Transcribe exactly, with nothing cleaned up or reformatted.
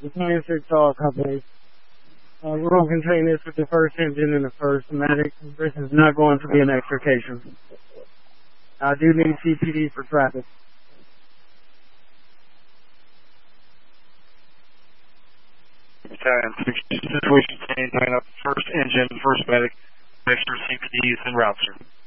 the twenty-six all companies. Uh, we're going to contain this with the first engine and the first Matic. This is not going to be an extrication. I do need C P D for traffic. Okay, situation change, line up first engine, first Matic, extra C P Ds and routes, sir.